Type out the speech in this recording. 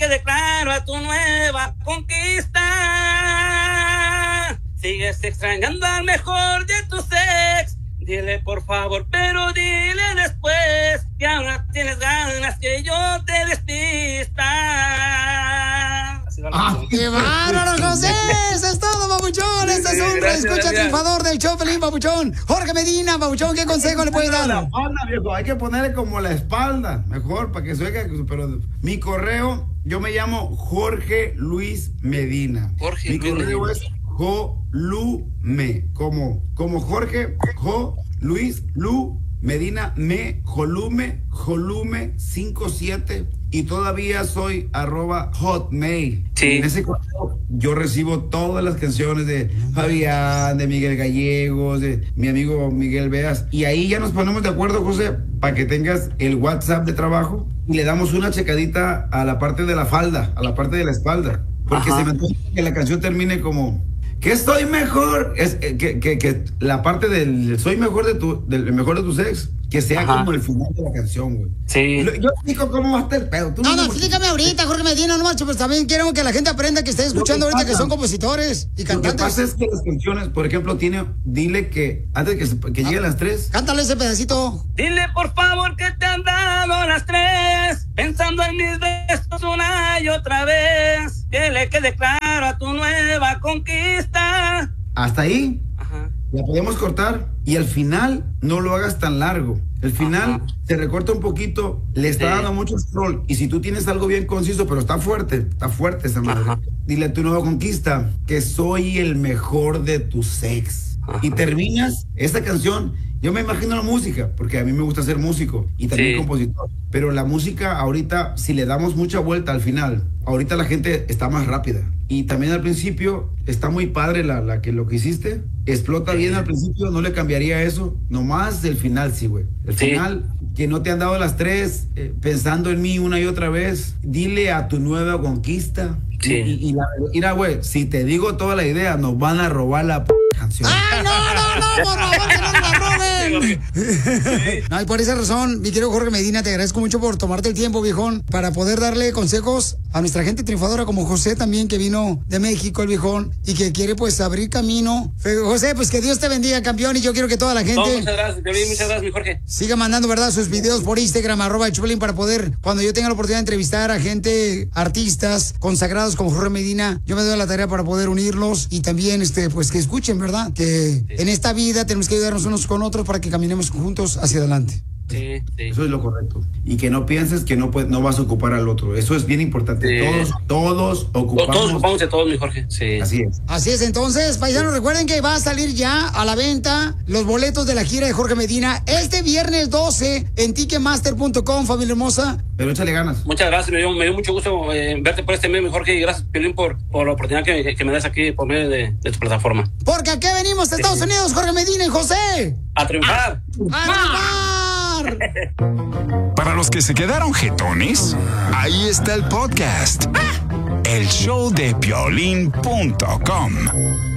quede claro a tu nueva conquista. Sigues extrañando al mejor de tus ex. Dile por favor, pero dile después que ahora tienes ganas que yo te despista. ¡Qué bárbaro, José! ¡Eso es todo, papuchón! Este es un escucha triunfador del show, Pelín, papuchón. Jorge Medina, papuchón, ¿qué consejo le puedes dar? La espalda, viejo. Hay que ponerle como la espalda, mejor, para que se oiga. Pero mi correo, yo me llamo Jorge Luis Medina. Mi correo es Jolume, como Jorge, Luis, Lu, Medina, Jolume 57, y todavía soy @hotmail. Sí. En ese correo yo recibo todas las canciones de Fabián, de Miguel Gallegos, de mi amigo Miguel Beas, y ahí ya nos ponemos de acuerdo, José, para que tengas el WhatsApp de trabajo y le damos una checadita a la parte de la falda, a la parte de la espalda, porque se me antoja que la canción termine como que estoy mejor, es que la parte del soy mejor del mejor de tus ex, que sea como el final de la canción, güey. Sí. Yo explico cómo va a estar el pedo. No, explícame ahorita, Jorge Medina, no macho, pues también quiero que la gente aprenda que esté escuchando ahorita que son compositores y cantantes. Lo que pasa es que las canciones, por ejemplo, dile que antes de que lleguen las 3. Cántale ese pedacito. Dile por favor que te han dado las 3, pensando en mis besos una y otra vez, que le quede claro a tu nueva conquista. Hasta ahí. La podemos cortar y al final no lo hagas tan largo. El final se recorta un poquito, le está dando mucho scroll. Y si tú tienes algo bien conciso, pero está fuerte esa madre. Dile a tu nueva conquista que soy el mejor de tus ex. Y terminas esta canción. Yo me imagino la música, porque a mí me gusta ser músico y también compositor. Pero la música ahorita, si le damos mucha vuelta al final, ahorita la gente está más rápida. Y también al principio está muy padre lo que hiciste. Explota bien al principio, no le cambiaría eso. Nomás el final, sí, güey. El final, que no te han dado las 3, pensando en mí una y otra vez. Dile a tu nueva conquista. Sí. Mira, güey, si te digo toda la idea, nos van a robar la canción. ¡Ay, no, por favor, que no nos la roben! No, y por esa razón, mi querido Jorge Medina, te agradezco mucho por tomarte el tiempo, viejón, para poder darle consejos a nuestra gente triunfadora como José también, que vino de México, el viejón, y que quiere pues abrir camino. José, pues que Dios te bendiga, campeón, y yo quiero que toda la gente... muchas gracias, muchas gracias, mi Jorge. Siga mandando, ¿verdad?, sus videos por Instagram, @el para poder, cuando yo tenga la oportunidad de entrevistar a gente, artistas consagrados como Jorge Medina, yo me doy la tarea para poder unirlos y también, pues que escuchen, ¿verdad?, que en esta vida tenemos que ayudarnos unos con otros para que caminemos juntos hacia adelante. Sí. Eso es lo correcto. Y que no pienses que no vas a ocupar al otro. Eso es bien importante. Todos ocupamos. Todos ocupamos de todos, mi Jorge. Sí. Así es. Entonces, paisanos, recuerden que va a salir ya a la venta los boletos de la gira de Jorge Medina este viernes 12 en ticketmaster.com, familia hermosa. Pero échale ganas. Muchas gracias. Me dio mucho gusto verte por este medio, mi Jorge. Y gracias, Piolín, por la oportunidad que me das aquí por medio de tu plataforma. Porque aquí venimos de Estados Unidos, Jorge Medina y José. A triunfar. ¡A triunfar! Para los que se quedaron jetones, ahí está el podcast. El show de Piolín.com.